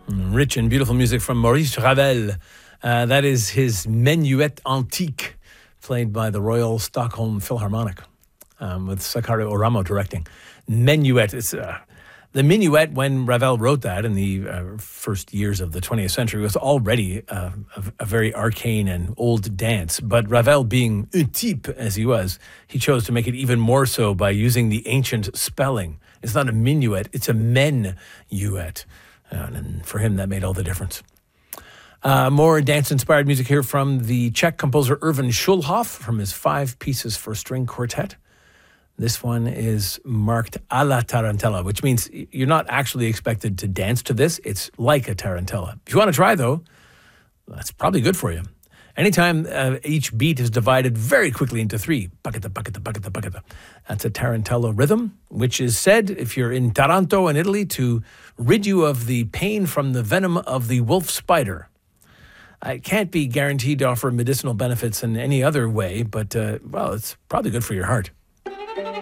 Rich and beautiful music from Maurice Ravel. That is his Menuet Antique, played by the Royal Stockholm Philharmonic, with Sakari Oramo directing. Menuet, it's the minuet, when Ravel wrote that in the first years of the 20th century, was already a very arcane and old dance. But Ravel, being un type as he was, he chose to make it even more so by using the ancient spelling. It's not a minuet, it's a menuet. And for him, that made all the difference. More dance-inspired music here from the Czech composer Erwin Schulhoff from his 5 pieces for string quartet. This one is marked a la tarantella, which means you're not actually expected to dance to this. It's like a tarantella. If you want to try, though, that's probably good for you. Anytime each beat is divided very quickly into 3, bucketa, bucketa, bucketa, bucketa. That's a tarantella rhythm, which is said, if you're in Taranto in Italy, to rid you of the pain from the venom of the wolf spider. It can't be guaranteed to offer medicinal benefits in any other way, but, well, it's probably good for your heart.